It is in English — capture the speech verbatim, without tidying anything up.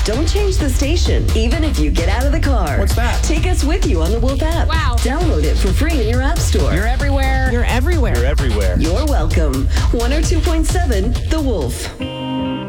Don't change the station, even if you get out of the car. What's that? Take us with you on the Wolf app. Wow. Download it for free in your app store. You're everywhere. You're everywhere. You're everywhere. You're welcome. one oh two point seven The Wolf.